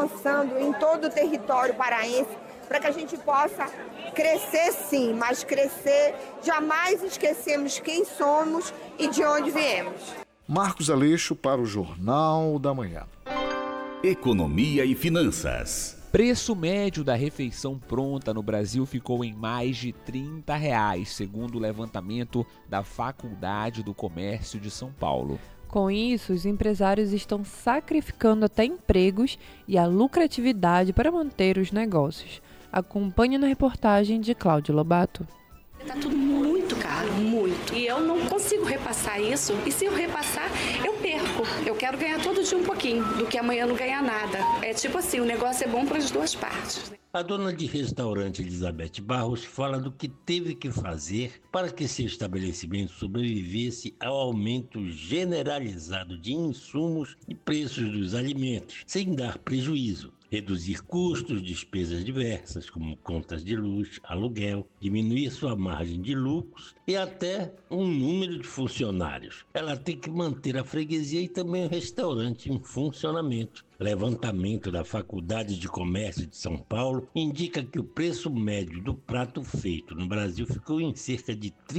avançando em todo o território paraense para que a gente possa crescer sim, mas crescer, jamais esquecemos quem somos e de onde viemos. Marcos Aleixo para o Jornal da Manhã. Economia e finanças. Preço médio da refeição pronta no Brasil ficou em mais de R$30, segundo o levantamento da Faculdade do Comércio de São Paulo. Com isso, os empresários estão sacrificando até empregos e a lucratividade para manter os negócios. Acompanhe na reportagem de Cláudio Lobato. Está tudo muito caro, muito. E eu não consigo repassar isso. E se eu repassar, eu perco. Eu quero ganhar todo dia um pouquinho, do que amanhã não ganhar nada. É tipo assim, o negócio é bom para as duas partes. A dona de restaurante Elizabeth Barros fala do que teve que fazer para que seu estabelecimento sobrevivesse ao aumento generalizado de insumos e preços dos alimentos, sem dar prejuízo. Reduzir custos, despesas diversas, como contas de luz, aluguel, diminuir sua margem de lucros e até um número de funcionários. Ela tem que manter a freguesia e também o restaurante em funcionamento. Levantamento da Faculdade de Comércio de São Paulo indica que o preço médio do prato feito no Brasil ficou em cerca de R$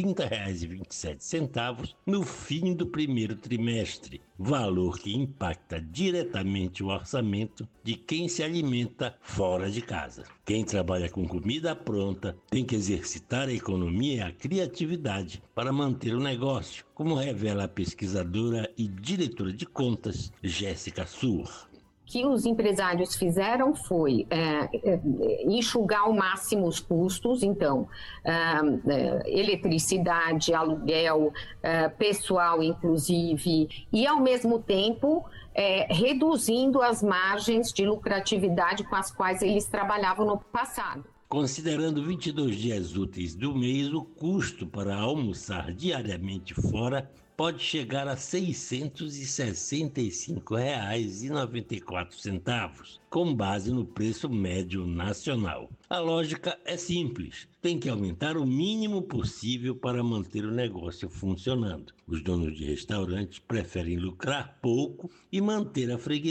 30,27 no fim do primeiro trimestre, valor que impacta diretamente o orçamento de quem se alimenta fora de casa. Quem trabalha com comida pronta tem que exercitar a economia e a criatividade para manter o negócio, como revela a pesquisadora e diretora de contas, Jéssica Sur. Que os empresários fizeram foi enxugar ao máximo os custos, então, eletricidade, aluguel, pessoal inclusive, e ao mesmo tempo reduzindo as margens de lucratividade com as quais eles trabalhavam no passado. Considerando 22 dias úteis do mês, o custo para almoçar diariamente fora pode chegar a R$ 665,94, com base no preço médio nacional. A lógica é simples, tem que aumentar o mínimo possível para manter o negócio funcionando. Os donos de restaurantes preferem lucrar pouco e manter a freguesia